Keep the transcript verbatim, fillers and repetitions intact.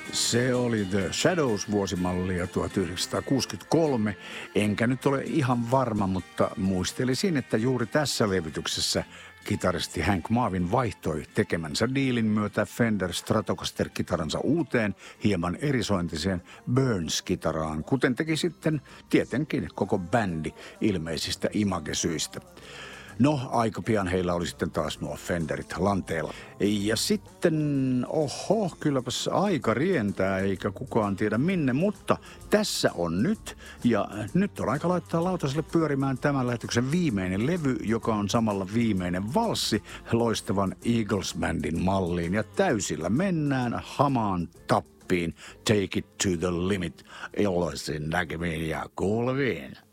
Se oli The Shadows vuosimallia tuhatyhdeksänsataakuusikymmentäkolme. Enkä nyt ole ihan varma, mutta muistelisin, että juuri tässä levytyksessä kitaristi Hank Marvin vaihtoi tekemänsä diilin myötä Fender Stratocaster-kitaransa uuteen, hieman erisointiseen Burns-kitaraan, kuten teki sitten tietenkin koko bändi ilmeisistä imagesyistä. No, aika pian heillä oli sitten taas nuo Fenderit lanteella. Ja sitten, oho, kylläpäs aika rientää, eikä kukaan tiedä minne, mutta tässä on nyt. Ja nyt on aika laittaa lautaselle pyörimään tämän lähetyksen viimeinen levy, joka on samalla viimeinen valssi loistavan Eagles-bändin malliin. Ja täysillä mennään hamaan tappiin. Take it to the limit, iloisin näkemiin ja kuuluviin.